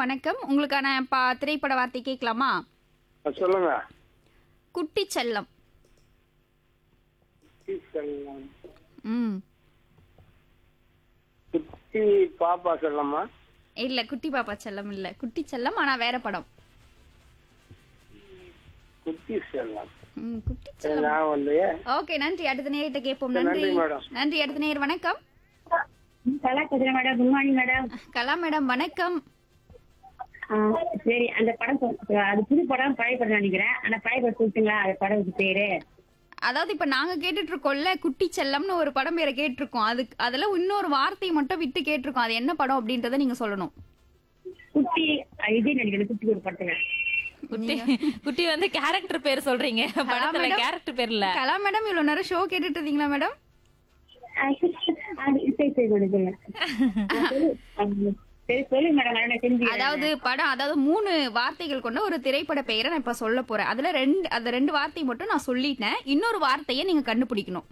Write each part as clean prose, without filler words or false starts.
வணக்கம். உங்களுக்கான திரைப்பட வார்த்தை கேட்கலாமா? சொல்லுங்க. குட்டி செல்லம். குட்டி செல்லம். ம். குட்டி பாப்பா செல்லம்மா? இல்ல, குட்டி பாப்பா செல்லம் இல்ல. குட்டி செல்லம், ஆனா வேற படம். குட்டி செல்லம். குட்டி செல்லம். நான் வந்து ஓகே, நன்றி. அடுத்த நேரத்தை கேட்போம். நன்றி நன்றி மேடம். நன்றி. அடுத்த நேர் வணக்கம். கலா பேசுறேன் மேடம். Good morning madam. கலா மேடம் வணக்கம். சரி, அந்த படம் அது புது படம், பழைய படம் நினைக்கிறேன். ஆனா பழைய படம் சொல்லிட்டுங்களா அது படத்துக்கு பேரு? அதாவது இப்ப நாங்க கேட்டுட்டு இருக்கோம்ல, குட்டி செல்லம்னு ஒரு படம் பேரை கேட்டிருக்கோம். அதுல இன்னொரு வார்த்தையை மட்டும் விட்டு கேட்டிருக்கோம். அது என்ன படம் அப்படின்றத நீங்க சொல்லணும். குட்டி இது நினைக்கிறேன். குட்டி ஒரு படத்துல குட்டி குட்டி வந்து கேரக்டர் பேர் சொல்றீங்க, படத்துல மேடம். கேரக்டர் பேர் இல்ல. கலா மேடம், இவ்வளவு நேரம் ஷோ கேட்டுட்டு இருந்தீங்களா மேடம்? சரி மேடம். சரி சொல்லுங்க மேடம். நான் தெரிஞ்சு அதாவது அதாவது 3 வார்த்தைகள் கொண்ட ஒரு திரைப்பட பெயரை நான் இப்ப சொல்ல போறேன். அதுல அந்த 2 வார்த்தை மட்டும் நான் சொல்லிட்டேன். இன்னொரு வார்த்தையை நீங்க கண்டுபிடிக்கணும்.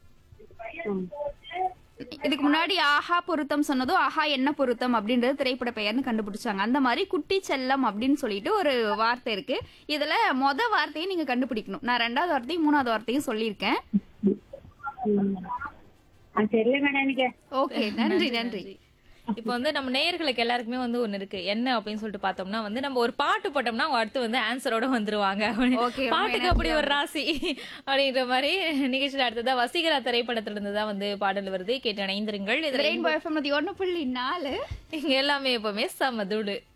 இதுக்கு முன்னாடி ஆஹா பொருத்தம் சொன்னதும் ஆஹா என்ன பொருத்தம் அப்படின்றது திரைப்பட பெயர்னு கண்டுபிடிச்சாங்க. அந்த மாதிரி குட்டி செல்லம் அப்படின்னு சொல்லிட்டு ஒரு வார்த்தை இருக்கு. இதுல வார்த்தையை நீங்க கண்டுபிடிக்கணும். நான் 2வது வார்த்தையும் 3வது வார்த்தையும் சொல்லியிருக்கேன். தெரியல மேடம் எனக்கு. ஓகே, நன்றி நன்றி. இப்போ வந்து நம்ம நேயர்களுக்கு எல்லாருக்குமே வந்து ஒண்ணு இருக்கு. என்ன அப்படின்னு சொல்லிட்டு பார்த்தோம்னா வந்து நம்ம ஒரு பாட்டு போட்டோம்னா அவங்க அடுத்து வந்து ஆன்சரோட வந்துருவாங்க. Okay, பாட்டுக்கு அப்படி ஒரு ராசி அப்படின்ற மாதிரி நிகழ்ச்சியில் அடுத்ததா வசீகரா திரைப்படத்துல இருந்து தான் வந்து பாடல் வருது. கேட்டு இணைந்திருங்கள். இது ரெயின்போ FM 1.4. இங்க எல்லாமே எப்பவுமே சமதுடு.